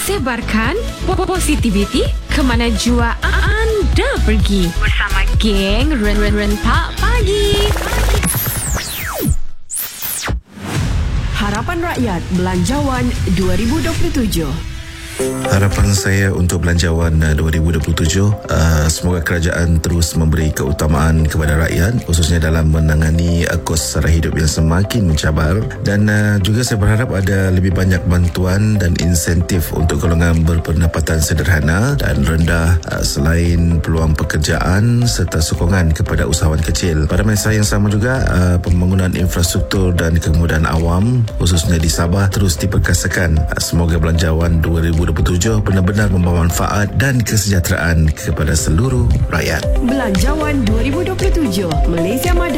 Sebarkan positivity ke mana jua anda pergi bersama geng Rentak Pagi. Harapan Rakyat Belanjawan 2027. Harapan saya untuk Belanjawan 2027, semoga kerajaan terus memberi keutamaan kepada rakyat, khususnya dalam menangani kos sara hidup yang semakin mencabar, dan juga saya berharap ada lebih banyak bantuan dan insentif untuk golongan berpendapatan sederhana dan rendah, selain peluang pekerjaan serta sokongan kepada usahawan kecil. Pada masa yang sama juga, pembangunan infrastruktur dan kemudahan awam, khususnya di Sabah, terus diperkasakan. Semoga Belanjawan 2027 benar-benar membawa manfaat dan kesejahteraan kepada seluruh rakyat. Belanjawan 2027, Malaysia Mada.